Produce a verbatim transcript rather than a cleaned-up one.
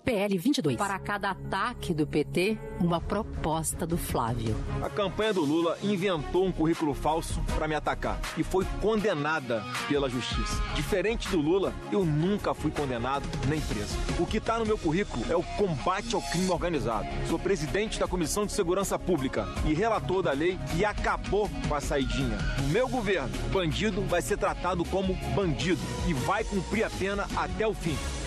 P L vinte e dois. Para cada ataque do P T, uma proposta do Flávio. A campanha do Lula inventou um currículo falso para me atacar e foi condenada pela justiça. Diferente do Lula, eu nunca fui condenado nem preso. O que está no meu currículo é o combate ao crime organizado. Sou presidente da Comissão de Segurança Pública e relator da lei que acabou com a saidinha. No meu governo, bandido vai ser tratado como bandido e vai cumprir a pena até o fim.